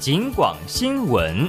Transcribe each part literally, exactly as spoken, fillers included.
警广新闻。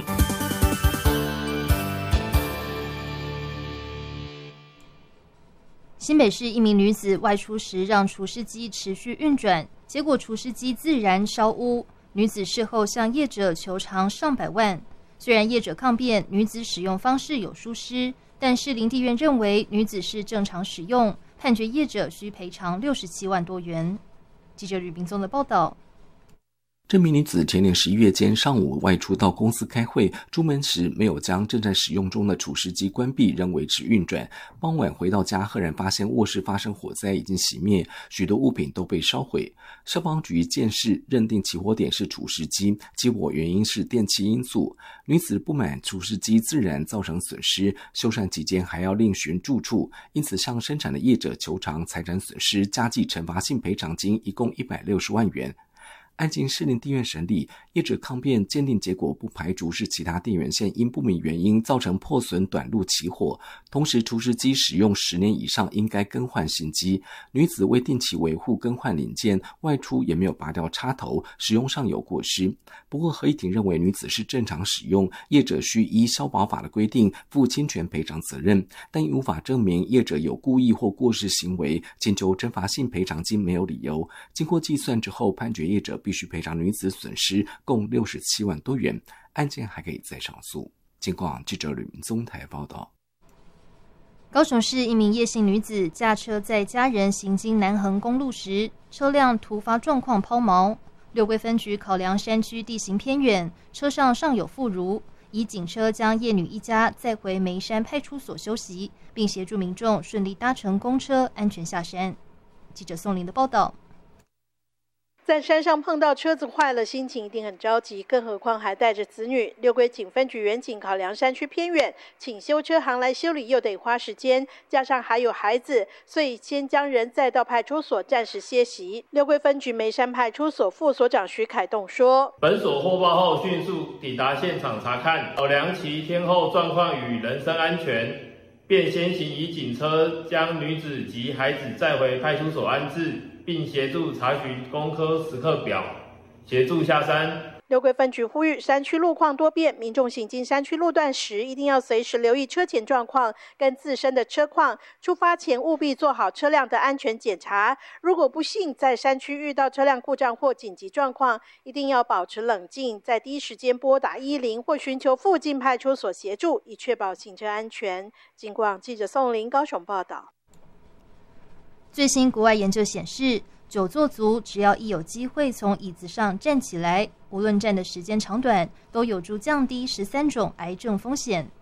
新北市一名女子外出时让除湿机持续运转，结果除湿机自燃烧屋。女子事后向业者求偿上百万。虽然业者抗辩女子使用方式有疏失，但士林地院认为女子是正常使用，判决业者需赔偿六十七万多元。记者吕秉宗的报道。 这名女子前年十一月间上午外出到公司开会，出门时没有将正在使用中的除湿机关闭，仍维持运转。傍晚回到家，赫然发现卧室发生火灾，已经熄灭，许多物品都被烧毁。消防局鉴识认定起火点是除湿机，起火原因是电气因素。女子不满除湿机自燃造成损失，修缮期间还要另寻住处，因此向生产的业者求偿财产损失，加计惩罚性赔偿金一共一百六十万元。案经士林地院审理，业者抗辩鉴定结果不排除是其他电源线因不明原因造成破损短路起火，同时除湿机使用十年以上应该更换新机。女子未定期维护更换零件，外出也没有拔掉插头，使用上有过失。不过合议庭认为女子是正常使用，业者需依消保法的规定负侵权赔偿责任，但因无法证明业者有故意或过失行为，请求惩罚性赔偿金没有理由。经过计算之后，判决业者必须赔偿女子损失共六十七万多元，案件还可以再上诉。警广记者吕明宗台报道。 高雄市一名叶姓女子驾车载家人行经南横公路时，车辆突发状况抛锚。六龟分局考量山区地形偏远，车上尚有妇孺，以警车将叶女一家载回梅山派出所休息，并协助民众顺利搭乘公车安全下山。记者宋玲的报道。 在山上碰到车子坏了，心情一定很着急，更何况还带着子女。六龟警分局员警考量山区偏远，请修车行来修理又得花时间，加上还有孩子，所以先将人载到派出所暂时歇息。六龟分局梅山派出所副所长徐凯栋说： 本所获报后迅速抵达现场查看，考量其天候状况与人身安全，便先行以警车将女子及孩子载回派出所安置，并协助查询公科时刻表，协助下山。 六龟分局呼吁，山区路况多变，民众行经山区路段时，一定要随时留意车前状况跟自身的车况，出发前务必做好车辆的安全检查。如果不幸在山区遇到车辆故障或紧急状况，一定要保持冷静，在第一时间拨打一零或寻求附近派出所协助，以确保行车安全。警广记者宋玲高雄报道。 最新国外研究显示，久坐族只要一有机会从椅子上站起来，无论站的时间长短，都有助降低十三种癌症风险。